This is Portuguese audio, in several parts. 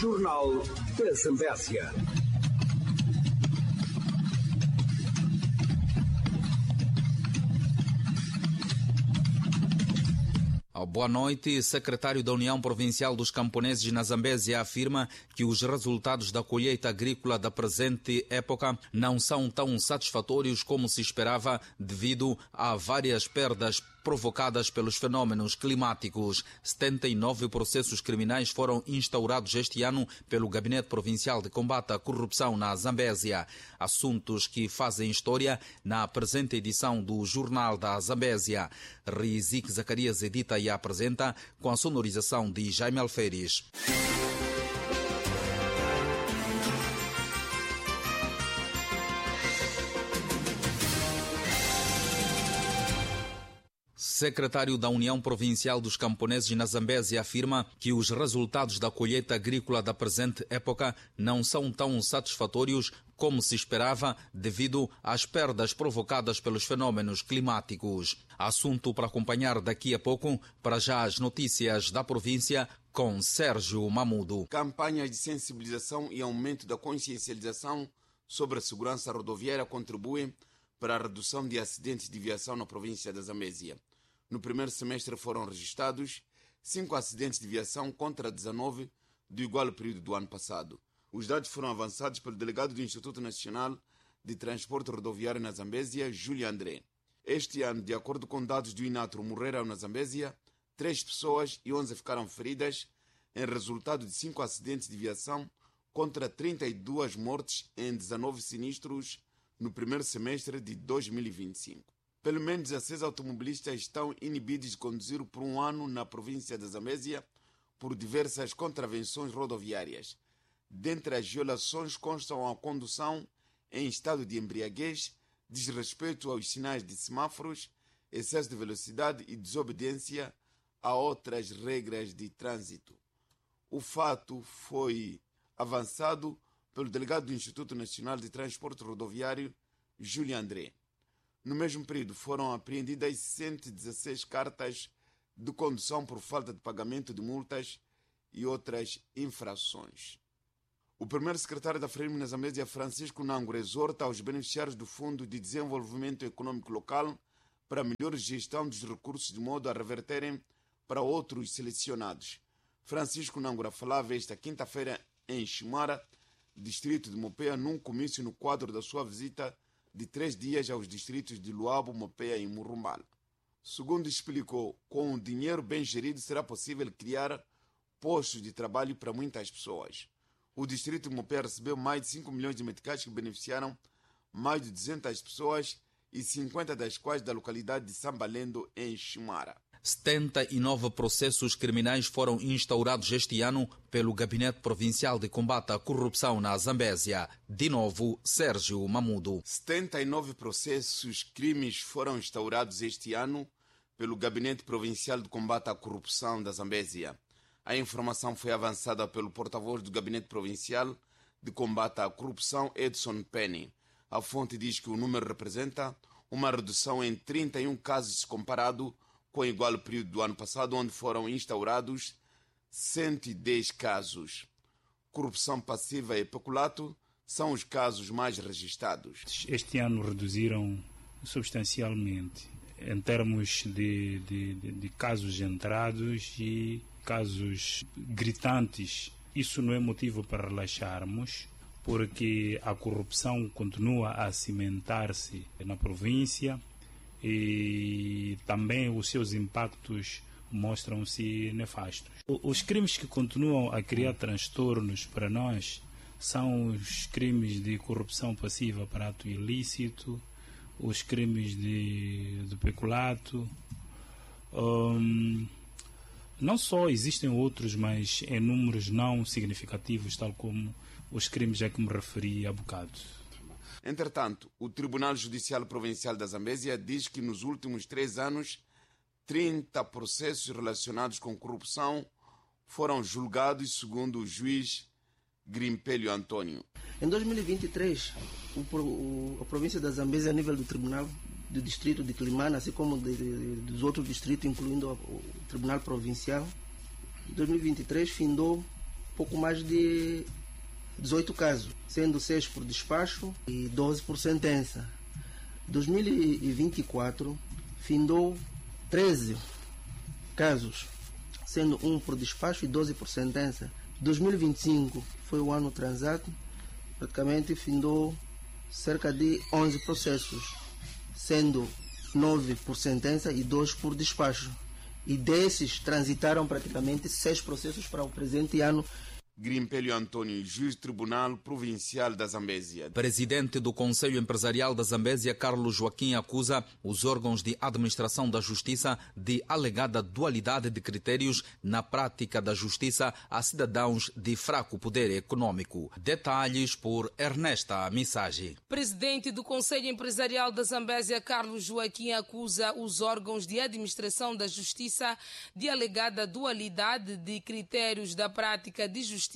Jornal da Zambésia. Boa noite. Secretário da União Provincial dos Camponeses na Zambésia afirma que os resultados da colheita agrícola da presente época não são tão satisfatórios como se esperava devido a várias perdas provocadas pelos fenômenos climáticos. 79 processos criminais foram instaurados este ano pelo Gabinete Provincial de Combate à Corrupção na Zambésia. Assuntos que fazem história na presente edição do Jornal da Zambésia. Rizik Zacarias edita e apresenta com a sonorização de Jaime Alferes. Secretário da União Provincial dos Camponeses na Zambésia afirma que os resultados da colheita agrícola da presente época não são tão satisfatórios como se esperava devido às perdas provocadas pelos fenômenos climáticos. Assunto para acompanhar daqui a pouco, para já as notícias da província com Sérgio Mamudo. Campanhas de sensibilização e aumento da consciencialização sobre a segurança rodoviária contribuem para a redução de acidentes de viação na província da Zambésia. No primeiro semestre foram registrados 5 acidentes de viação contra 19 do igual período do ano passado. Os dados foram avançados pelo delegado do Instituto Nacional de Transporte Rodoviário na Zambésia, Júlio André. Este ano, de acordo com dados do Inatro, morreram na Zambésia 3 pessoas e 11 ficaram feridas em resultado de 5 acidentes de viação contra 32 mortes em 19 sinistros no primeiro semestre de 2025. Pelo menos 16 automobilistas estão inibidos de conduzir por um ano na província da Zambésia por diversas contravenções rodoviárias. Dentre as violações constam a condução em estado de embriaguez, desrespeito aos sinais de semáforos, excesso de velocidade e desobediência a outras regras de trânsito. O fato foi avançado pelo delegado do Instituto Nacional de Transporte Rodoviário, Júlio André. No mesmo período foram apreendidas 116 cartas de condução por falta de pagamento de multas e outras infrações. O primeiro secretário da FREMI na Zambésia, Francisco Nango, exorta aos beneficiários do Fundo de Desenvolvimento Econômico Local para melhor gestão dos recursos de modo a reverterem para outros selecionados. Francisco Nango falava esta quinta-feira em Ximara, distrito de Mopeia, num comício no quadro da sua visita de 3 dias aos distritos de Luabo, Mopeia e Murumbala. Segundo explicou, com o dinheiro bem gerido será possível criar postos de trabalho para muitas pessoas. O distrito de Mopeia recebeu mais de 5 milhões de meticais que beneficiaram mais de 200 pessoas e 50 das quais da localidade de Sambalendo, em Ximara. 79 processos criminais foram instaurados este ano pelo Gabinete Provincial de Combate à Corrupção na Zambésia. De novo, Sérgio Mamudo. 79 processos crimes foram instaurados este ano pelo Gabinete Provincial de Combate à Corrupção da Zambésia. A informação foi avançada pelo porta-voz do Gabinete Provincial de Combate à Corrupção, Edson Penny. A fonte diz que o número representa uma redução em 31 casos comparado com o igual período do ano passado, onde foram instaurados 110 casos. Corrupção passiva e peculato são os casos mais registrados. Este ano reduziram substancialmente em termos de casos entrados e casos gritantes. Isso não é motivo para relaxarmos, porque a corrupção continua a cimentar-se na província e também os seus impactos mostram-se nefastos. Os crimes que continuam a criar transtornos para nós são os crimes de corrupção passiva para ato ilícito, os crimes de peculato. Não só existem outros, mas em números não significativos, tal como os crimes a que me referi há bocado. Entretanto, o Tribunal Judicial Provincial da Zambésia diz que nos últimos 3 anos, 30 processos relacionados com corrupção foram julgados, segundo o juiz Grimpelho Antônio. Em 2023, a província da Zambésia, a nível do Tribunal do Distrito de Climana, assim como dos outros distritos, incluindo o Tribunal Provincial, em 2023 findou pouco mais de 18 casos, sendo 6 por despacho e 12 por sentença. 2024 findou 13 casos, sendo 1 por despacho e 12 por sentença. 2025 foi o ano transato, praticamente findou cerca de 11 processos, sendo 9 por sentença e 2 por despacho. E desses transitaram praticamente 6 processos para o presente ano. Grimpelho Antônio, juiz do Tribunal Provincial da Zambésia. Presidente do Conselho Empresarial da Zambésia, Carlos Joaquim, acusa os órgãos de administração da justiça de alegada dualidade de critérios na prática da justiça a cidadãos de fraco poder econômico. Detalhes por Ernesta Missage. Presidente do Conselho Empresarial da Zambésia, Carlos Joaquim, acusa os órgãos de administração da justiça de alegada dualidade de critérios da prática de justiça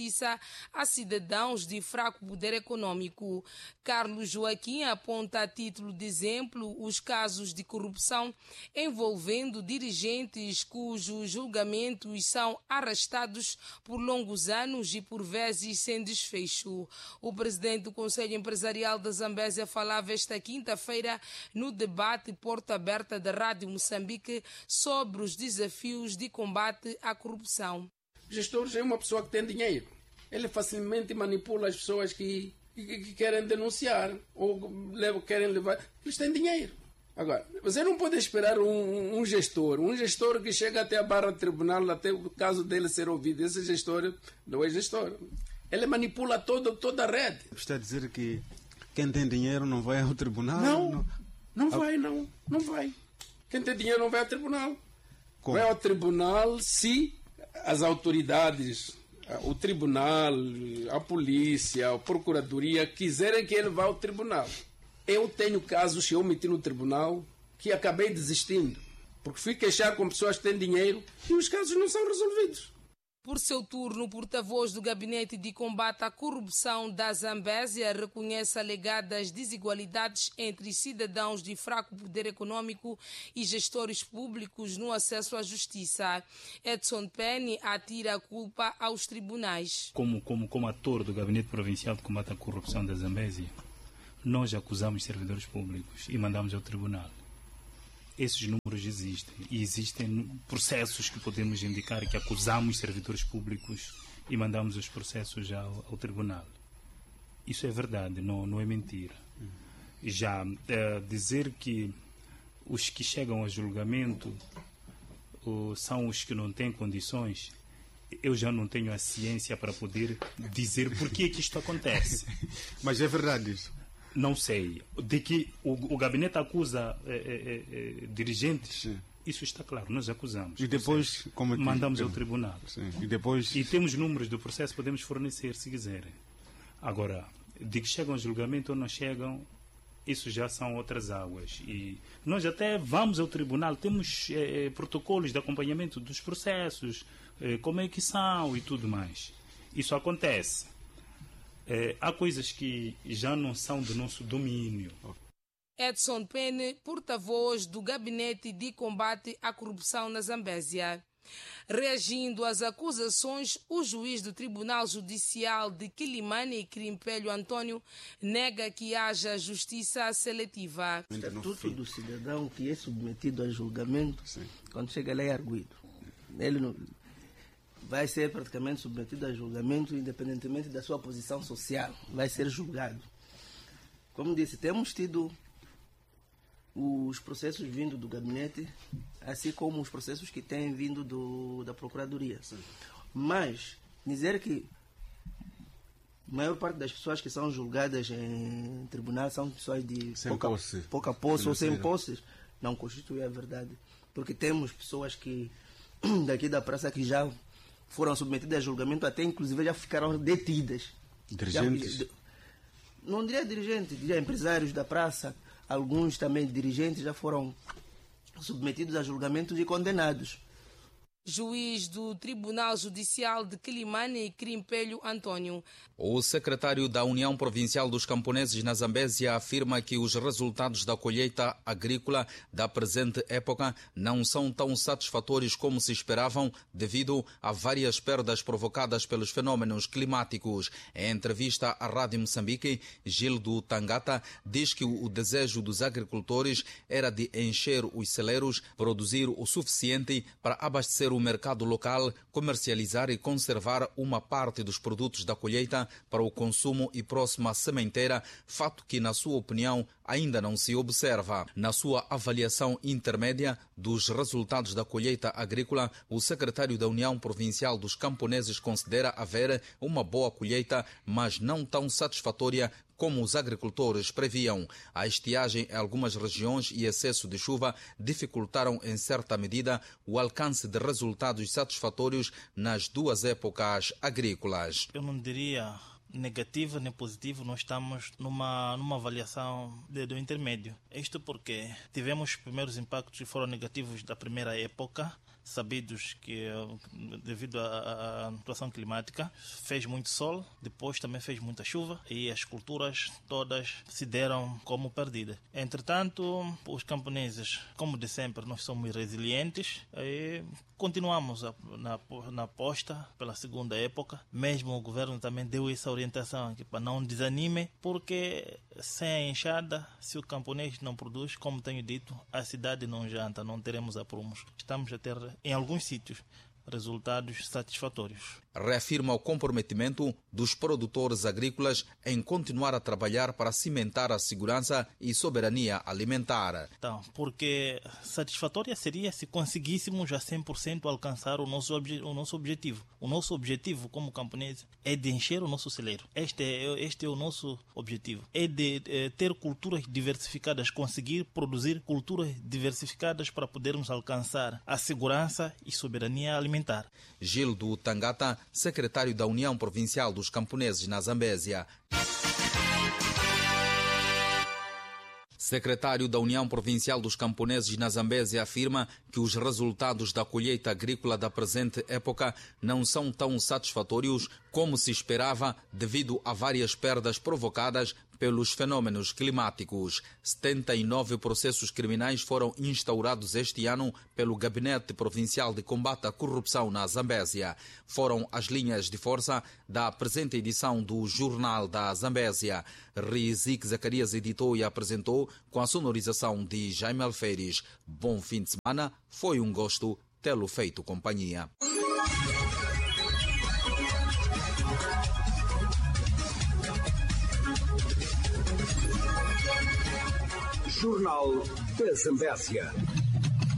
a cidadãos de fraco poder econômico. Carlos Joaquim aponta a título de exemplo os casos de corrupção envolvendo dirigentes cujos julgamentos são arrastados por longos anos e por vezes sem desfecho. O presidente do Conselho Empresarial da Zambésia falava esta quinta-feira no debate Porta Aberta da Rádio Moçambique sobre os desafios de combate à corrupção. O gestor é uma pessoa que tem dinheiro. Ele facilmente manipula as pessoas que querem denunciar ou querem levar. Eles têm dinheiro. Agora, você não pode esperar um gestor que chega até a barra do tribunal, até o caso dele ser ouvido. Esse gestor não é gestor. Ele manipula toda a rede. Está a dizer que quem tem dinheiro não vai ao tribunal? Não vai. Quem tem dinheiro não vai ao tribunal. Como? Vai ao tribunal se as autoridades, o tribunal, a polícia, a procuradoria quiserem que ele vá ao tribunal. Eu tenho casos que eu meti no tribunal que acabei desistindo, porque fui queixar com pessoas que têm dinheiro e os casos não são resolvidos. Por seu turno, o porta-voz do Gabinete de Combate à Corrupção da Zambésia reconhece alegadas desigualdades entre cidadãos de fraco poder econômico e gestores públicos no acesso à justiça. Edson Penny atira a culpa aos tribunais. Como ator do Gabinete Provincial de Combate à Corrupção da Zambésia, nós acusamos servidores públicos e mandamos ao tribunal. Esses números existem e existem processos que podemos indicar que acusamos servidores públicos e mandamos os processos ao tribunal. Isso é verdade, não é mentira. Já dizer que os que chegam a julgamento são os que não têm condições, eu já não tenho a ciência para poder dizer por que isto acontece. Mas é verdade isso? Não sei. De que o gabinete acusa dirigentes, sim, isso está claro, nós acusamos. E depois como é que mandamos ao tribunal. Sim. E temos números do processo, podemos fornecer se quiserem. Agora, de que chegam a julgamento ou não chegam, isso já são outras águas. E nós até vamos ao tribunal, temos protocolos de acompanhamento dos processos, como é que são e tudo mais. Isso acontece. Há coisas que já não são do nosso domínio. Edson Penny, porta-voz do Gabinete de Combate à Corrupção na Zambésia. Reagindo às acusações, o juiz do Tribunal Judicial de Quilimane, Grimpelho Antônio, nega que haja justiça seletiva. O estatuto do cidadão que é submetido a julgamento, sim, quando chega lá é arguido. Ele não vai ser praticamente submetido a julgamento independentemente da sua posição social. Vai ser julgado. Como disse, temos tido os processos vindo do gabinete, assim como os processos que têm vindo da Procuradoria. Sim. Mas dizer que a maior parte das pessoas que são julgadas em tribunal são pessoas de pouca posse ou sem posses, não constitui a verdade. Porque temos pessoas que daqui da praça que já foram submetidas a julgamento, até inclusive já ficaram detidas. Dirigentes? Não diria dirigentes, diria empresários da praça, alguns também dirigentes já foram submetidos a julgamentos e condenados. juiz do Tribunal Judicial de Quilimane, Crimpelho Antônio. O secretário da União Provincial dos Camponeses na Zambésia afirma que os resultados da colheita agrícola da presente época não são tão satisfatórios como se esperavam devido a várias perdas provocadas pelos fenômenos climáticos. Em entrevista à Rádio Moçambique, Gildo Tangata diz que o desejo dos agricultores era de encher os celeiros, produzir o suficiente para abastecer o mercado local, comercializar e conservar uma parte dos produtos da colheita para o consumo e próxima sementeira, fato que, na sua opinião, ainda não se observa. Na sua avaliação intermédia dos resultados da colheita agrícola, o secretário da União Provincial dos Camponeses considera haver uma boa colheita, mas não tão satisfatória como os agricultores previam. A estiagem em algumas regiões e excesso de chuva dificultaram em certa medida o alcance de resultados satisfatórios nas duas épocas agrícolas. Eu não diria negativo nem positivo, nós estamos numa avaliação do intermédio. Isto porque tivemos os primeiros impactos que foram negativos da primeira época, sabidos que devido à situação climática fez muito sol, depois também fez muita chuva e as culturas todas se deram como perdidas. Entretanto, os camponeses, como de sempre, nós somos resilientes e continuamos na aposta pela segunda época. Mesmo o governo também deu essa orientação aqui para não desanime, porque sem a enxada, se o camponês não produz, como tenho dito, a cidade não janta, não teremos aprumos. Estamos a ter, em alguns sítios, resultados satisfatórios. Reafirma o comprometimento dos produtores agrícolas em continuar a trabalhar para cimentar a segurança e soberania alimentar. Então, porque satisfatória seria se conseguíssemos a 100% alcançar o nosso objetivo. O nosso objetivo como camponês é de encher o nosso celeiro. Este é o nosso objetivo. É de ter culturas diversificadas, conseguir produzir culturas diversificadas para podermos alcançar a segurança e soberania alimentar. Gildo Tangata, secretário da União Provincial dos Camponeses na Zambésia. Secretário da União Provincial dos Camponeses na Zambésia afirma que os resultados da colheita agrícola da presente época não são tão satisfatórios como se esperava devido a várias perdas provocadas pelos fenômenos climáticos. 79 processos criminais foram instaurados este ano pelo Gabinete Provincial de Combate à Corrupção na Zambésia. Foram as linhas de força da presente edição do Jornal da Zambésia. Rizik Zacarias editou e apresentou com a sonorização de Jaime Alferes. Bom fim de semana, foi um gosto tê-lo feito companhia. Jornal da Zambésia.